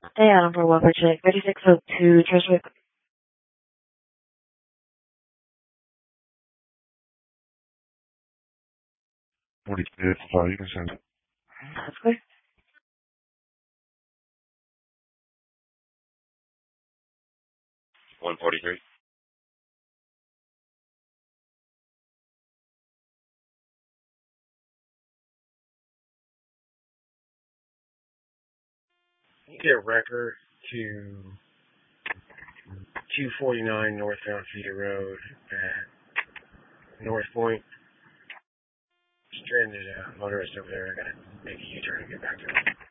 Hey, Adam for Walker Check. 3602 Triswick. 42, it's fine, you can send it. That's clear. 143. Get record to 249 Northbound Feeder Road at North Point. Stranded motorist over there. I gotta make a U-turn and get back to him.